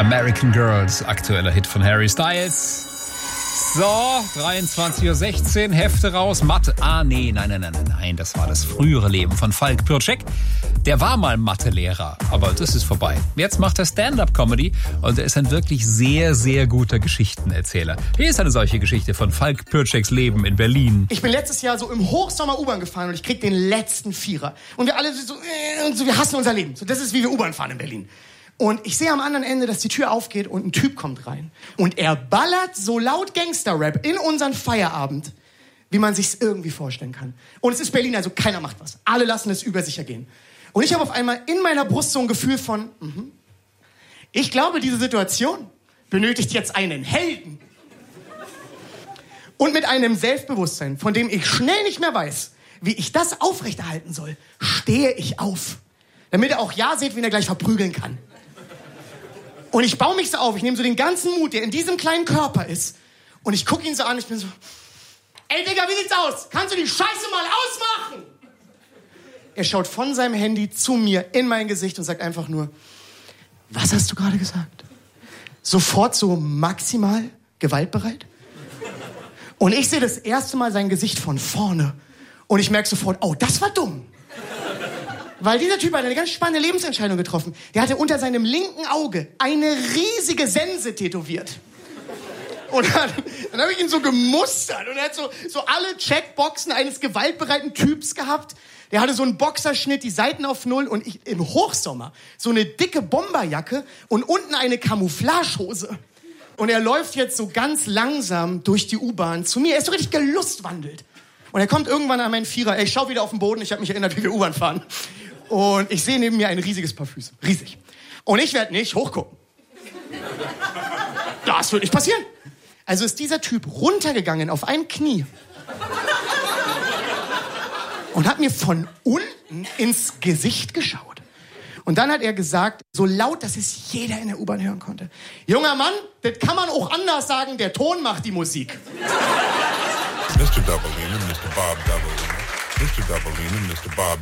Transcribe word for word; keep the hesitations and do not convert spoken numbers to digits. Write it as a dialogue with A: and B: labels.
A: American Girls, aktueller Hit von Harry Styles. So, dreiundzwanzig Uhr sechzehn, Hefte raus, Mathe. Ah, nee, nein, nein, nein, nein, das war das frühere Leben von Falk Pircek. Der war mal Mathelehrer, aber das ist vorbei. Jetzt macht er Stand-up-Comedy und er ist ein wirklich sehr, sehr guter Geschichtenerzähler. Hier ist eine solche Geschichte von Falk Pirceks Leben in Berlin.
B: Ich bin letztes Jahr so im Hochsommer U-Bahn gefahren und ich krieg den letzten Vierer. Und wir alle so, äh, so wir hassen unser Leben. So, das ist, wie wir U-Bahn fahren in Berlin. Und ich sehe am anderen Ende, dass die Tür aufgeht und ein Typ kommt rein. Und er ballert so laut Gangster-Rap in unseren Feierabend, wie man sich's irgendwie vorstellen kann. Und es ist Berlin, also keiner macht was. Alle lassen es über sich ergehen. Und ich habe auf einmal in meiner Brust so ein Gefühl von, mhm, ich glaube, diese Situation benötigt jetzt einen Helden. Und mit einem Selbstbewusstsein, von dem ich schnell nicht mehr weiß, wie ich das aufrechterhalten soll, stehe ich auf. Damit er auch ja sieht, wen er gleich verprügeln kann. Und ich baue mich so auf, ich nehme so den ganzen Mut, der in diesem kleinen Körper ist, und ich gucke ihn so an, ich bin so, ey Digga, wie sieht's aus? Kannst du die Scheiße mal ausmachen? Er schaut von seinem Handy zu mir in mein Gesicht und sagt einfach nur, was hast du gerade gesagt? Sofort so maximal gewaltbereit? Und ich sehe das erste Mal sein Gesicht von vorne und ich merke sofort, oh, das war dumm. Weil dieser Typ hat eine ganz spannende Lebensentscheidung getroffen. Der hatte unter seinem linken Auge eine riesige Sense tätowiert. Und dann, dann habe ich ihn so gemustert. Und er hat so, so alle Checkboxen eines gewaltbereiten Typs gehabt. Der hatte so einen Boxerschnitt, die Seiten auf Null. Und ich im Hochsommer so eine dicke Bomberjacke und unten eine Camouflagehose. Und er läuft jetzt so ganz langsam durch die U-Bahn zu mir. Er ist so richtig gelustwandelt. Und er kommt irgendwann an meinen Vierer. Ey, ich schau wieder auf den Boden. Ich habe mich erinnert, wie wir U-Bahn fahren. Und ich sehe neben mir ein riesiges Paar Füße. Riesig. Und ich werde nicht hochgucken. Das wird nicht passieren. Also ist dieser Typ runtergegangen auf ein Knie und hat mir von unten ins Gesicht geschaut. Und dann hat er gesagt, so laut, dass es jeder in der U-Bahn hören konnte: Junger Mann, das kann man auch anders sagen, der Ton macht die Musik.
C: Mister Doubleina, Mister Bob Doubleina, Mister Doubleina, Mister Bob